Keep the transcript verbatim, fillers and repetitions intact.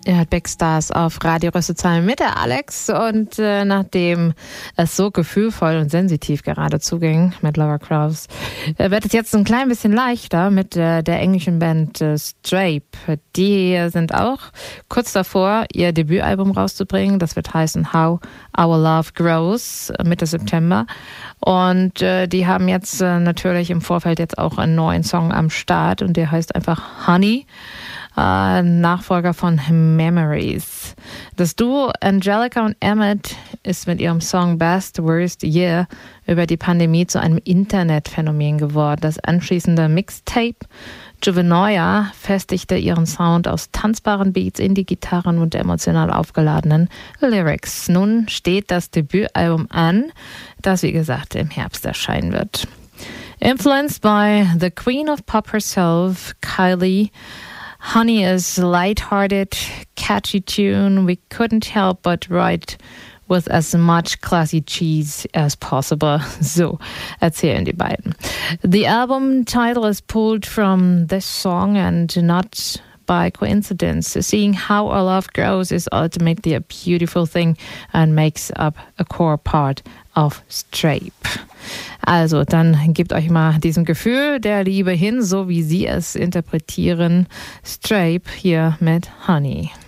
Ihr hört Big Stars auf Radio Rüsselsheim mit der Alex und äh, nachdem es so gefühlvoll und sensitiv gerade zuging mit Laura Krauss, äh, wird es jetzt ein klein bisschen leichter mit äh, der englischen Band äh, Strape. Die sind auch kurz davor, ihr Debütalbum rauszubringen. Das wird heißen How Our Love Grows, Mitte September. Und äh, die haben jetzt äh, natürlich im Vorfeld jetzt auch einen neuen Song am Start und der heißt einfach Honey. Uh, Nachfolger von Memories. Das Duo Angelica und Emmett ist mit ihrem Song Best Worst Year über die Pandemie zu einem Internetphänomen geworden. Das anschließende Mixtape Juvenoia festigte ihren Sound aus tanzbaren Beats, Indie-Gitarren und emotional aufgeladenen Lyrics. Nun steht das Debütalbum an, das wie gesagt im Herbst erscheinen wird. Influenced by the Queen of Pop herself, Kylie, Honey is a light-hearted, catchy tune we couldn't help but write with as much classy cheese as possible. So erzählen die beiden. The album title is pulled from this song and not by coincidence. Seeing how our love grows is ultimately a beautiful thing and makes up a core part of Strape. Also, dann gebt euch mal diesem Gefühl der Liebe hin, so wie sie es interpretieren. Strape hier mit Honey.